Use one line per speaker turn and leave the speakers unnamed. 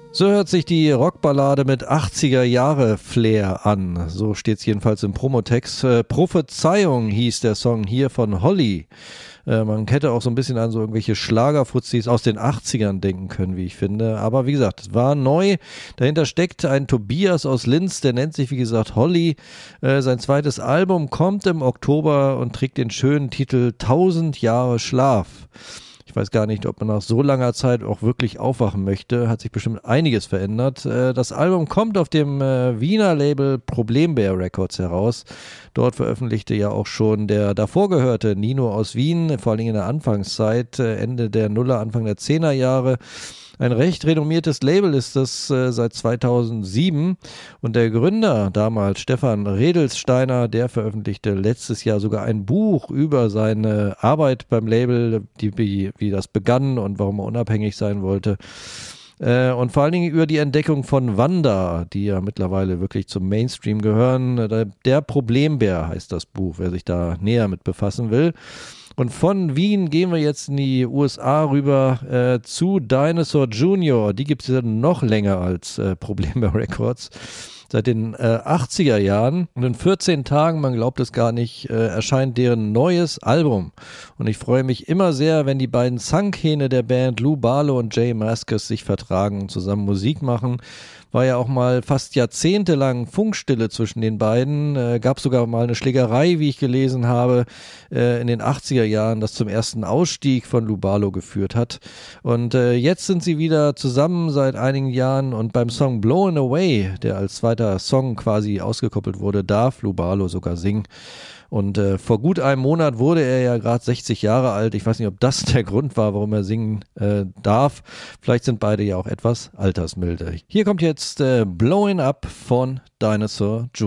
So hört sich die Rockballade mit 80er-Jahre-Flair an. So steht es jedenfalls im Promotext. Prophezeiung hieß der Song hier von Holly. Man hätte auch so ein bisschen an so irgendwelche Schlagerfuzis aus den 80ern denken können, wie ich finde. Aber wie gesagt, es war neu. Dahinter steckt ein Tobias aus Linz, der nennt sich wie gesagt Holly. Sein zweites Album kommt im Oktober und trägt den schönen Titel 1000 Jahre Schlaf. Ich weiß gar nicht, ob man nach so langer Zeit auch wirklich aufwachen möchte. Hat sich bestimmt einiges verändert. Das Album kommt auf dem Wiener Label Problembär Records heraus. Dort veröffentlichte ja auch schon der davor gehörte Nino aus Wien, vor allem in der Anfangszeit, Ende der Nuller, Anfang der 10er Jahre. Ein recht renommiertes Label ist das seit 2007 und der Gründer damals, Stefan Redelssteiner, der veröffentlichte letztes Jahr sogar ein Buch über seine Arbeit beim Label, wie das begann und warum er unabhängig sein wollte. Und vor allen Dingen über die Entdeckung von Wanda, die ja mittlerweile wirklich zum Mainstream gehören. Der Problembär heißt das Buch, wer sich da näher mit befassen will. Und von Wien gehen wir jetzt in die USA rüber zu Dinosaur Jr. Die gibt es ja noch länger als Problembär Records. Seit den 80er Jahren und in 14 Tagen, man glaubt es gar nicht, erscheint deren neues Album. Und ich freue mich immer sehr, wenn die beiden Zankhähne der Band, Lou Barlow und Jay Mascis, sich vertragen und zusammen Musik machen. War ja auch mal fast jahrzehntelang Funkstille zwischen den beiden. Gab sogar mal eine Schlägerei, wie ich gelesen habe, in den 80er Jahren, das zum ersten Ausstieg von Lou Barlow geführt hat. Und jetzt sind sie wieder zusammen seit einigen Jahren und beim Song Blown Away, der als zweiter Song quasi ausgekoppelt wurde, darf Lou Barlow sogar singen. Und vor gut einem Monat wurde er ja gerade 60 Jahre alt. Ich weiß nicht, ob das der Grund war, warum er singen darf. Vielleicht sind beide ja auch etwas altersmilde. Hier kommt jetzt Blowing Up von Dinosaur Jr.